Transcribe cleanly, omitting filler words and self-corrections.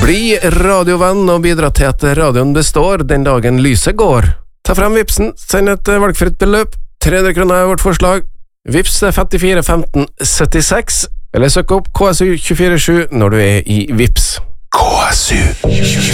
Bli radiovenn og bidra til at radioen består den dagen lyset går. Ta frem Vipsen, send et valgfritt beløp. 300 kroner er vårt forslag. Vips 54 15 76, eller søk opp KSU 24/7 når du er i Vips. KSU 24/7.